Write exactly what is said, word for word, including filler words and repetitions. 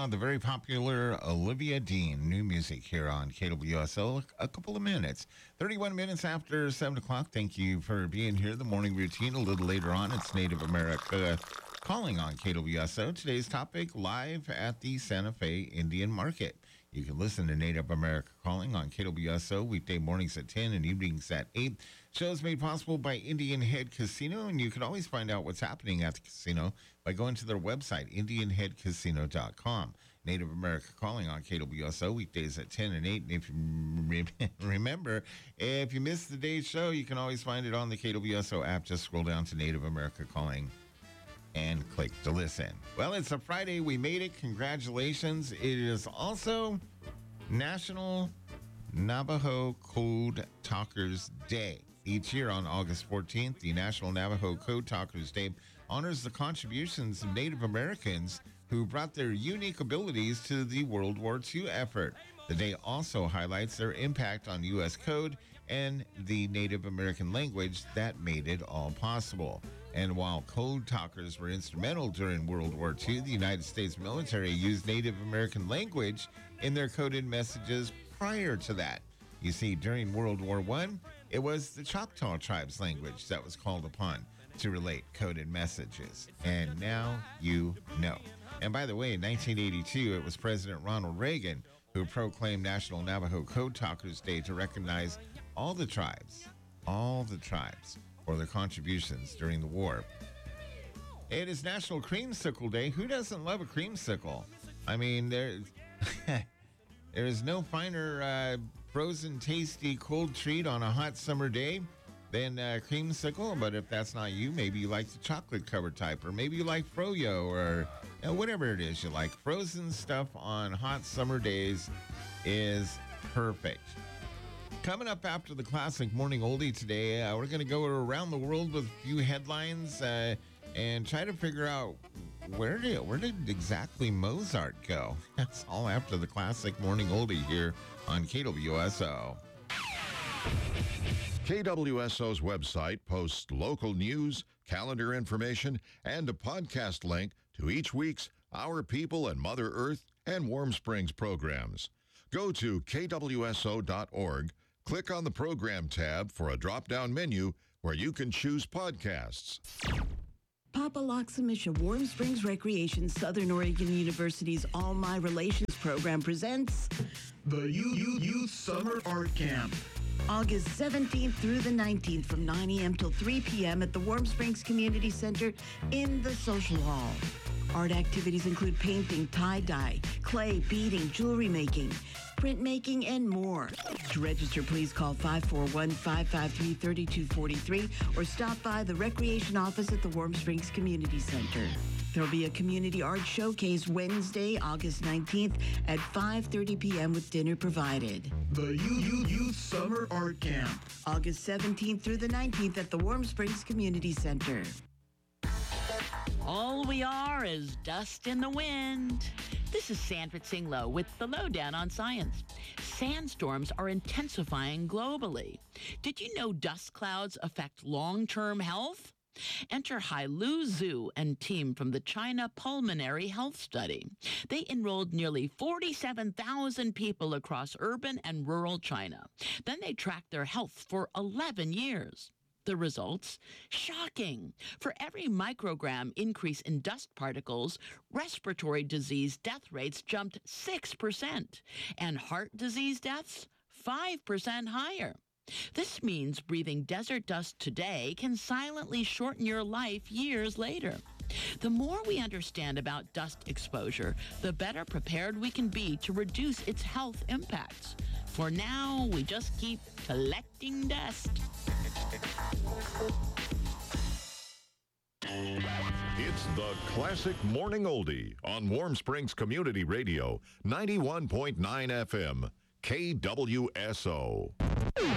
saw the very popular Olivia Dean. New music here on K W S O. A couple of minutes. thirty-one minutes after seven o'clock. Thank you for being here. The morning routine. A little later on, it's Native America calling on K W S O. Today's topic, live at the Santa Fe Indian Market. You can listen to Native America Calling on K W S O weekday mornings at ten and evenings at eight. Shows made possible by Indian Head Casino, and you can always find out what's happening at the casino by going to their website, indian head casino dot com. Native America Calling on K W S O weekdays at ten and eight. And if you remember, if you missed the day's show, you can always find it on the K W S O app. Just scroll down to Native America Calling and click to listen. Well, it's a Friday. We made it. Congratulations. It is also National Navajo Code Talkers Day. Each year on August fourteenth, the National Navajo Code Talkers Day honors the contributions of Native Americans who brought their unique abilities to the World War Two effort. The day also highlights their impact on U S code and the Native American language that made it all possible. And while code talkers were instrumental during World War Two, the United States military used Native American language in their coded messages prior to that. You see, during World War One, it was the Choctaw tribe's language that was called upon to relate coded messages. And now you know. And by the way, in nineteen eighty-two, it was President Ronald Reagan who proclaimed National Navajo Code Talkers Day to recognize all the tribes, all the tribes, for their contributions during the war. It is National Creamsicle Day. Who doesn't love a creamsicle? I mean, there, there is no finer uh, frozen, tasty, cold treat on a hot summer day than uh, creamsicle. But if that's not you, maybe you like the chocolate-covered type, or maybe you like froyo, or you know, whatever it is you like. Frozen stuff on hot summer days is perfect. Coming up after the classic morning oldie today, uh, we're going to go around the world with a few headlines uh, and try to figure out where did where did exactly Mozart go. That's all after the classic morning oldie here on K W S O. K W S O's website posts local news, calendar information, and a podcast link to each week's Our People and Mother Earth and Warm Springs programs. Go to K W S O dot org. Click on the Program tab for a drop-down menu where you can choose podcasts. Papaloxamisha Warm Springs Recreation, Southern Oregon University's All My Relations program presents the Youth, Youth Summer Art Camp. August seventeenth through the nineteenth from nine a.m. till three p.m. at the Warm Springs Community Center in the Social Hall. Art activities include painting, tie-dye, clay, beading, jewelry making, printmaking, and more. To register, please call five four one, five five three, three two four three or stop by the Recreation Office at the Warm Springs Community Center. There'll be a community art showcase Wednesday, August nineteenth at five thirty p.m. with dinner provided. The Youth, Youth Summer Art Camp. August seventeenth through the nineteenth at the Warm Springs Community Center. All we are is dust in the wind. This is Sandra Tsinglow with the Lowdown on Science. Sandstorms are intensifying globally. Did you know dust clouds affect long-term health? Enter Hailu Zhu and team from the China Pulmonary Health Study. They enrolled nearly forty-seven thousand people across urban and rural China. Then they tracked their health for eleven years. The results? Shocking. For every microgram increase in dust particles, respiratory disease death rates jumped six percent, and heart disease deaths five percent higher. This means breathing desert dust today can silently shorten your life years later. The more we understand about dust exposure, the better prepared we can be to reduce its health impacts. For now, we just keep collecting dust. It's the classic morning oldie on Warm Springs Community Radio, ninety-one point nine F M, K W S O.